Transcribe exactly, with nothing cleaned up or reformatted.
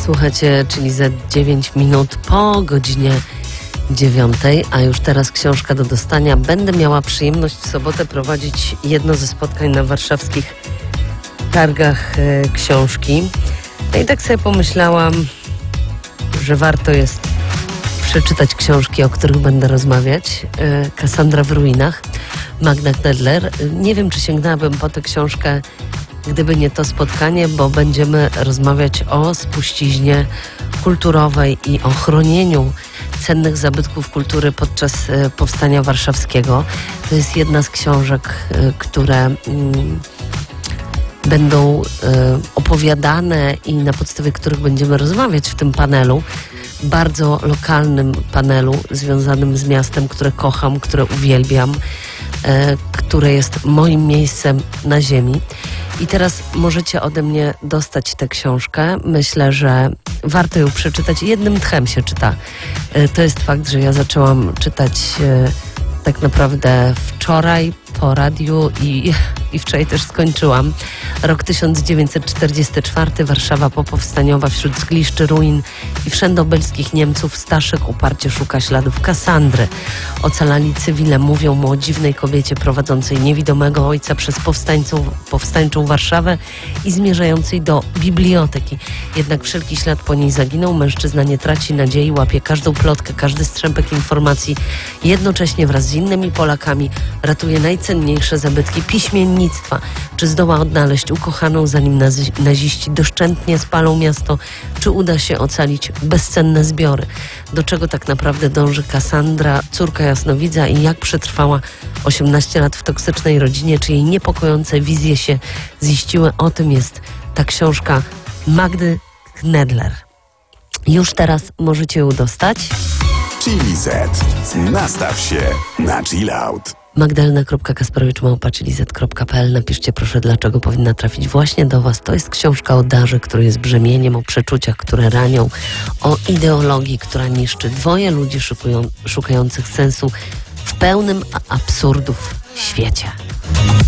Słuchajcie, czyli za dziewięć minut po godzinie dziewiątej, a już teraz książka do dostania. Będę miała przyjemność w sobotę prowadzić jedno ze spotkań na warszawskich targach e, książki. No i tak sobie pomyślałam, że warto jest przeczytać książki, o których będę rozmawiać. E, Kassandra w ruinach, Magda Knedler. Nie wiem, czy sięgnęłabym po tę książkę, gdyby nie to spotkanie, bo będziemy rozmawiać o spuściźnie kulturowej i o chronieniu cennych zabytków kultury podczas e, Powstania Warszawskiego. To jest jedna z książek, e, które mm, będą e, opowiadane i na podstawie których będziemy rozmawiać w tym panelu. Bardzo lokalnym panelu związanym z miastem, które kocham, które uwielbiam, e, które jest moim miejscem na ziemi. I teraz możecie ode mnie dostać tę książkę. Myślę, że warto ją przeczytać. Jednym tchem się czyta. E, to jest fakt, że ja zaczęłam czytać e, tak naprawdę wczoraj po radiu i, i wczoraj też skończyłam. Rok tysiąc dziewięćset czterdziesty czwarty, Warszawa popowstaniowa, wśród zgliszczy, ruin i wszędobylskich Niemców Staszek uparcie szuka śladów Kassandry. Ocalali cywile mówią mu o dziwnej kobiecie prowadzącej niewidomego ojca przez powstańcą, powstańczą Warszawę i zmierzającej do biblioteki. Jednak wszelki ślad po niej zaginął. Mężczyzna nie traci nadziei, łapie każdą plotkę, każdy strzępek informacji. Jednocześnie wraz z innymi Polakami ratuje najcenniejsze zabytki piśmiennictwa. Czy zdoła odnaleźć ukochaną, zanim nazi- naziści doszczętnie spalą miasto? Czy uda się ocalić bezcenne zbiory? Do czego tak naprawdę dąży Kassandra, córka jasnowidza, i jak przetrwała osiemnaście lat w toksycznej rodzinie? Czy jej niepokojące wizje się ziściły? O tym jest ta książka Magdy Knedler. Już teraz możecie ją dostać. Chili Z. Nastaw się na chill out. magdalena kropka kasperowicz małpa chili z kropka p l. Napiszcie proszę, dlaczego powinna trafić właśnie do Was. To jest książka o darze, który jest brzemieniem, o przeczuciach, które ranią, o ideologii, która niszczy. Dwoje ludzi szukują, szukających sensu w pełnym absurdów świecie.